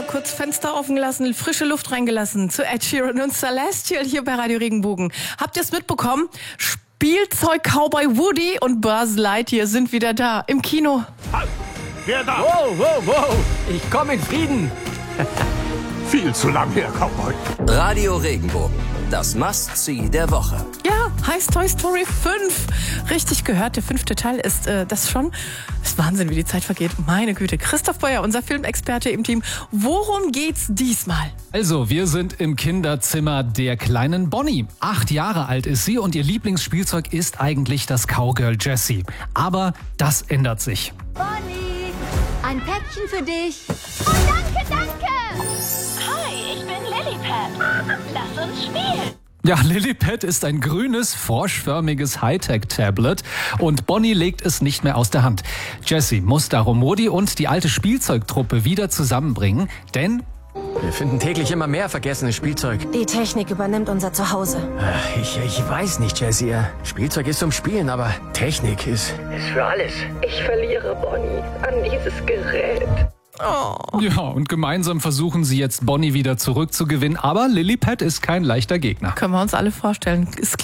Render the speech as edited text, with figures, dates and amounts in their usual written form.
kurz Fenster offen gelassen, frische Luft reingelassen zu Ed Sheeran und Celestial hier bei Radio Regenbogen. Habt ihr es mitbekommen? Spielzeug-Cowboy Woody und Buzz Lightyear sind wieder da im Kino. Halt! Wer da? Wow! Ich komme in Frieden. Viel zu lang her, Cowboy. Radio Regenbogen, das Must-See der Woche. Ja, heißt Toy Story 5. Richtig gehört, der 5. Teil ist das schon. Ist Wahnsinn, wie die Zeit vergeht. Meine Güte. Christoph Beuer, unser Filmexperte im Team. Worum geht's diesmal? Also, wir sind im Kinderzimmer der kleinen Bonnie. 8 Jahre alt ist sie und ihr Lieblingsspielzeug ist eigentlich das Cowgirl Jessie. Aber das ändert sich. Bonnie, ein Päckchen für dich. Oh, danke! Hi, ich bin Lilliput. Lass uns spielen. Ja, Lilliput ist ein grünes, froschförmiges Hightech-Tablet und Bonnie legt es nicht mehr aus der Hand. Jessie muss darum Woody und die alte Spielzeugtruppe wieder zusammenbringen, denn Wir finden täglich immer mehr vergessenes Spielzeug. Die Technik übernimmt unser Zuhause. Ich weiß nicht, Jessie. Spielzeug ist zum Spielen, aber Technik ist für alles. Ich verliere Bonnie an dieses Gerät. ja, und gemeinsam versuchen sie jetzt Bonnie wieder zurückzugewinnen, aber Lilliput ist kein leichter Gegner. Können wir uns alle vorstellen. Ist